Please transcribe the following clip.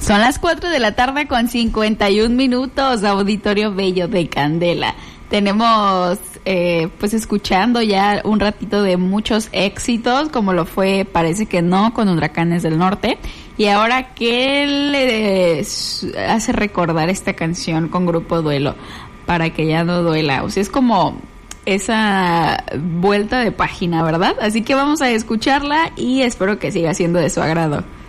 Son las 4 de la tarde con 51 minutos, auditorio bello de Candela. Tenemos pues escuchando ya un ratito de muchos éxitos, como lo fue Parece que no, con Huracanes del Norte. Y ahora, ¿qué le hace recordar esta canción con Grupo Duelo? Para que ya no duela. O sea, es como esa vuelta de página, ¿verdad? Así que vamos a escucharla y espero que siga siendo de su agrado.